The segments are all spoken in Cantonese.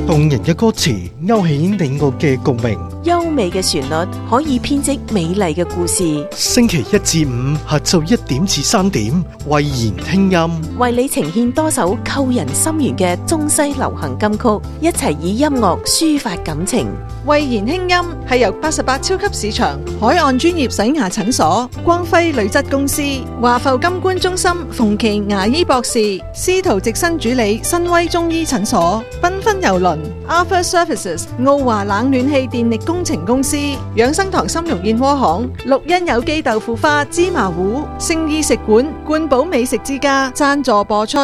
動人嘅歌詞勾起你我嘅共鳴， 優美嘅旋律可以編織美麗嘅故事。 星期一至五下晝1點至3點，慧言聽音， 為你呈現多首扣人心弦嘅中西流行金曲，一齊以音樂抒發感情。 慧言輕音係由88超級市場、海岸專業洗牙診所、光輝鋁質公司、華埠金冠中心、馮琦牙醫博士、司徒直新主理、新威中醫診所、繽紛郵輪、Arthur Services、奧華冷暖氣電力工程公司、養生堂參茸燕窩行、綠茵有機豆腐花、芝麻糊、聖意食館、冠寶美食之家贊助播出。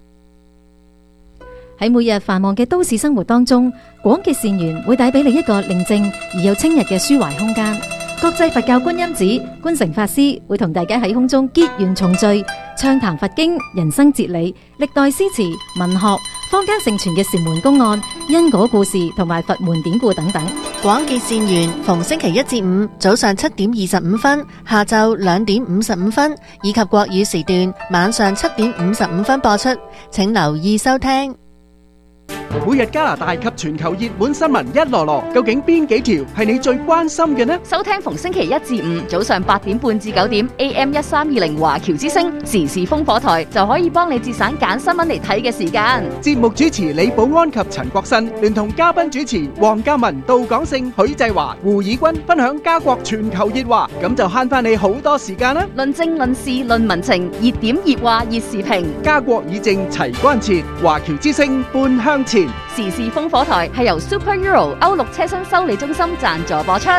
喺每日繁忙嘅都市生活當中，廣結善緣會帶俾你一個寧靜而又清逸嘅抒懷空間。國際佛教觀音寺觀誠法師會同大家喺空中結緣重聚，暢談佛經、人生哲理、歷代詩詞、文學、坊間盛傳嘅禪門公案、因果故事同埋佛門典故等等。 廣結善緣逢星期一至五早上7點25分、下晝2點55分，以及國語時段晚上7點55分播出，請留意收聽。 每日加拿大及全球熱門新聞一籮籮，究竟邊幾條係你最關心嘅呢？ 收聽逢星期一至五早上8點半至9點 AM1320 華僑之聲時事烽火台，就可以幫你節省揀新聞嚟睇嘅時間。 節目主持李寶安及陳國新聯同嘉賓主持黃嘉文、杜廣勝、許濟華、胡以軍分享家國全球熱話，咁就慳翻你好多時間啦！ 論政論事論民情，熱點熱話熱時評， 家國以正齊關切，華僑之聲半向前。 時事烽火台係由 Super Euro 歐陸車身修理中心贊助播出。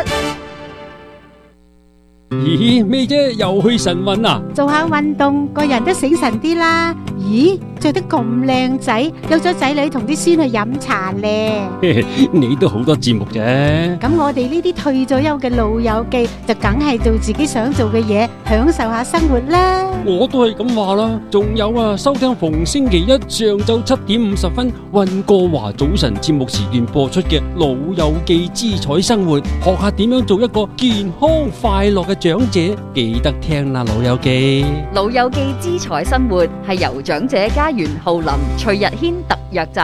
咦，咩啫？又去晨運啊？ 做下運動，個人都醒神啲啦。咦，着得咁靚仔，有咗仔女同啲孫去飲茶咧。 你都好多節目啫。 咁我哋呢啲退咗休嘅老友記，就梗係做自己想做嘅嘢，享受下生活啦。 我都係咁話啦。仲有啊，收聽逢星期一上晝7點50分溫哥華早晨節目時段播出嘅《老友記姿彩生活》，學下點樣做一個健康快樂嘅長者，記得聽啦，老友記。 老友記姿彩生活係由長者家園浩林、徐日軒特約贊